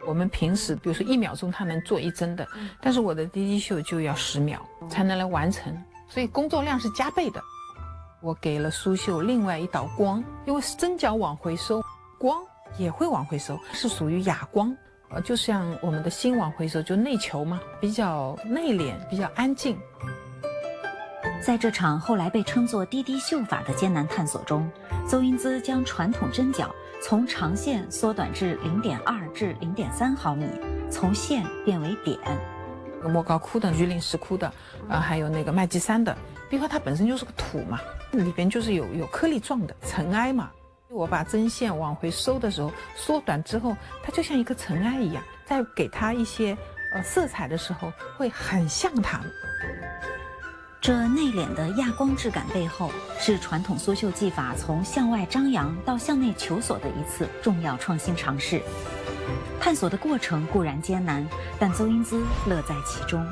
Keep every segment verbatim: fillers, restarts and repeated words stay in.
我们平时比如说一秒钟它能做一针的，但是我的滴滴绣就要十秒才能来完成，所以工作量是加倍的。我给了苏绣另外一道光，因为针脚往回收，光也会往回收，是属于哑光，呃，就像我们的心往回收，就内求嘛，比较内敛，比较安静。 在这场后来被称作滴滴绣法的艰难探索中，邹英姿将传统针脚从长线缩短至零点二至零点三毫米，从线变为点。 莫高窟的、榆林石窟的，呃，还有那个麦积山的，壁画它本身就是个土嘛，里边就是有有颗粒状的尘埃嘛。我把针线往回收的时候，缩短之后，它就像一颗尘埃一样，在给它一些呃色彩的时候，会很像它。 这内敛的亚光质感背后，是传统苏绣技法从向外张扬到向内求索的一次重要创新尝试。探索的过程固然艰难，但邹英姿乐在其中。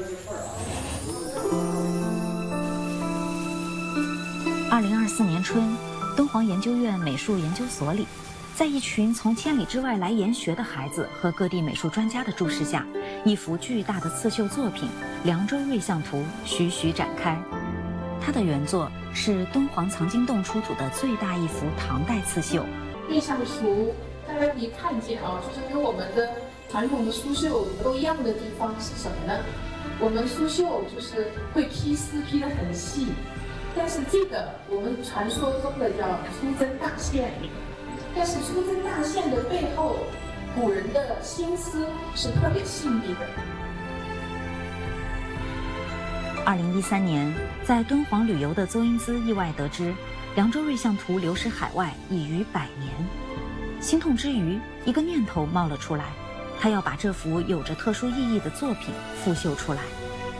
二零二四年春，敦煌研究院美术研究所里，在一群从千里之外来研学的孩子和各地美术专家的注视下，一幅巨大的刺绣作品《凉州瑞相图》徐徐展开。它的原作是敦煌藏经洞出土的最大一幅唐代刺绣。 瑞相图，大家可以看见啊，就是跟我们的传统的苏绣都一样的地方是什么呢？我们苏绣就是会批丝批得很细，但是这个我们传说中的叫粗针大线。但是粗针大线的背后，古人的心思是特别细腻的。 二零一三年，在敦煌旅游的邹英姿意外得知，《凉州瑞相图》流失海外已逾百年。心痛之余，一个念头冒了出来，他要把这幅有着特殊意义的作品复绣出来。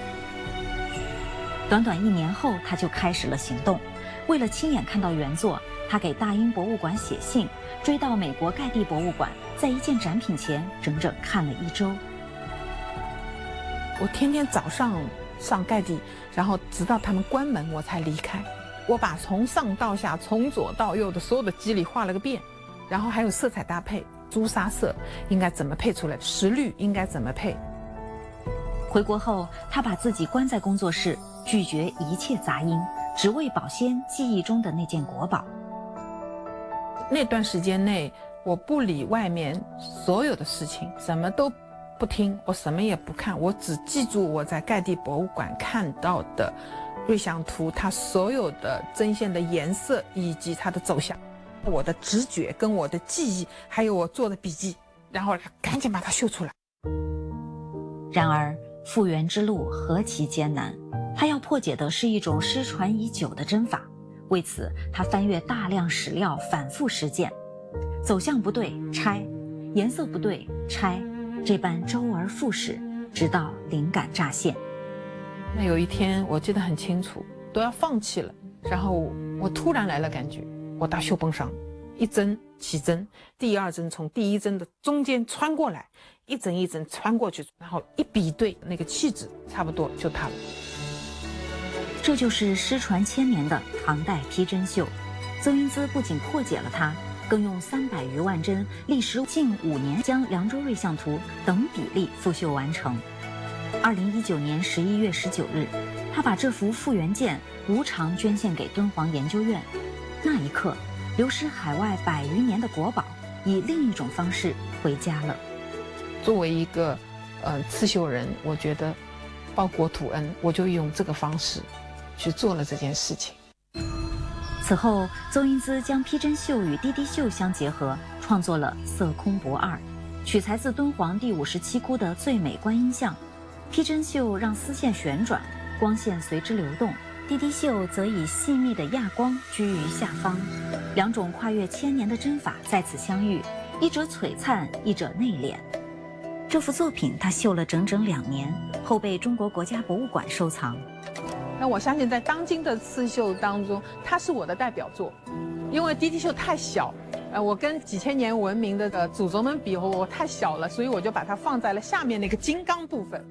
短短一年后，他就开始了行动。为了亲眼看到原作，他给大英博物馆写信，追到美国盖蒂博物馆，在一件展品前整整看了一周。 我天天早上上盖蒂，然后直到他们关门我才离开。我把从上到下、从左到右的所有的肌理画了个遍，然后还有色彩搭配，朱砂色应该怎么配出来，石绿应该怎么配。 回国后，他把自己关在工作室，拒绝一切杂音，只为保鲜记忆中的那件国宝。 那段时间内，我不理外面所有的事情，什么都不听，我什么也不看，我只记住我在盖蒂博物馆看到的瑞相图，它所有的针线的颜色以及它的走向，我的直觉跟我的记忆，还有我做的笔记，然后赶紧把它绣出来。 然而复原之路何其艰难，他要破解的是一种失传已久的针法。为此，他翻阅大量史料，反复实践，走向不对拆，颜色不对拆，这般周而复始，直到灵感乍现。 那有一天我记得很清楚，都要放弃了，然后我突然来了感觉，我到绣崩上，一针起针，第二针从第一针的中间穿过来，一针一针穿过去，然后一比对，那个气质差不多就它了。 这就是失传千年的唐代批针绣。邹英姿不仅破解了它，更用三百余万针，历时近五年，将《凉州瑞相图》等比例复绣完成。二零一九年十一月十九日，他把这幅复原件无偿捐献给敦煌研究院。那一刻，流失海外百余年的国宝，以另一种方式回家了。 作为一个呃刺绣人，我觉得报国土恩，我就用这个方式去做了这件事情。 此后，邹英姿将批针绣与滴滴绣相结合，创作了《色空博二》，取材自敦煌第五十七窟的最美观音像。批针绣让丝线旋转，光线随之流动；滴滴绣则以细密的亚光居于下方，两种跨越千年的针法在此相遇，一者璀璨，一者内敛。这幅作品他绣了整整两年，后被中国国家博物馆收藏。 那我相信在当今的刺绣当中，它是我的代表作，因为滴滴绣太小，呃，我跟几千年文明的祖宗们比，我太小了，所以我就把它放在了下面那个金刚部分。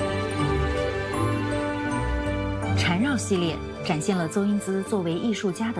缠绕系列展现了邹英姿作为艺术家的